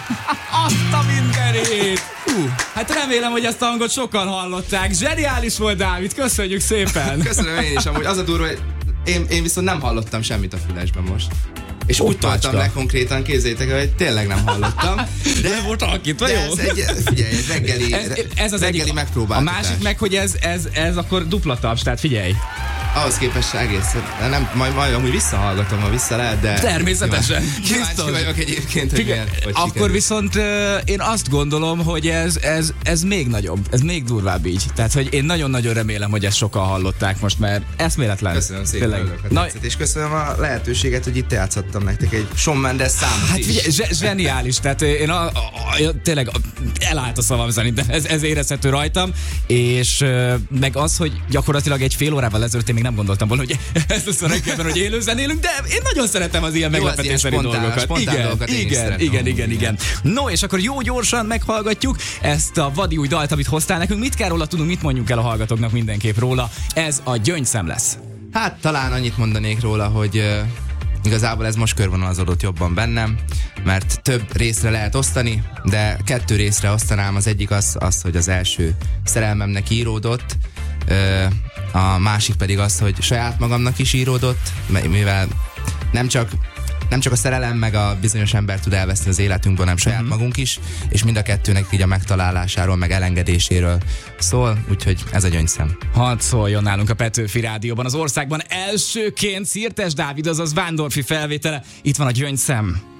Azt a mindenét! Hát remélem, hogy ezt a hangot sokan hallották. Zseniális volt, Dávid, köszönjük szépen! Köszönöm én is, amúgy az a durva, hogy én viszont nem hallottam semmit a fülesben most. És úgy toltam le konkrétan, képzeljétek, hogy tényleg nem hallottam. De volt alakítva, jó? Figyelj, egy reggeli, ez az reggeli egyik, megpróbáltatás. A másik meg, hogy ez akkor dupla taps, tehát figyelj. Ahhoz képest egész, nem, majd amúgy visszahallgatom, ha vissza lehet, de... Természetesen. Kíváncsi vagyok egyébként, hogy milyen, hogy akkor sikerül. Viszont én azt gondolom, hogy ez még nagyobb, ez még durvább így. Tehát, hogy én nagyon-nagyon remélem, hogy ezt sokan hallották most, mert eszméletlen. Köszönöm szépen, örülök a tetszett, és köszönöm a lehetőséget, hogy itt játszhattam nektek egy Shawn Mendes számot hát is. Figyelj, zseniális, tehát én tényleg elállt a szavam szerintem, ez érezhető rajtam, és meg az, hogy gyakorlatilag egy fél órával ezelőtt én még nem gondoltam volna, hogy ez lesz a reggelben, hogy élő zenélünk, de én nagyon szeretem az ilyen meglepetésszerű dolgokat. Igen. No, és akkor jó gyorsan meghallgatjuk ezt a vadi új dalt, amit hoztál nekünk. Mit kell róla tudunk, mit mondjunk el a hallgatóknak mindenképp róla? Ez a Gyöngyszem lesz. Hát talán annyit mondanék róla, hogy igazából ez most körvonalazódott jobban bennem, mert több részre lehet osztani, de 2 részre osztanám. Az egyik az, hogy az első szerelmemnek íródott, a másik pedig az, hogy saját magamnak is íródott, mivel nem csak a szerelem meg a bizonyos ember tud elveszni az életünkből, hanem saját magunk is, és mind a kettőnek így a megtalálásáról, meg elengedéséről szól, úgyhogy ez a Gyöngyszem. Hadd szóljon nálunk a Petőfi Rádióban az országban elsőként Szirtes Dávid, azaz Vándorfi felvétele. Itt van a Gyöngyszem.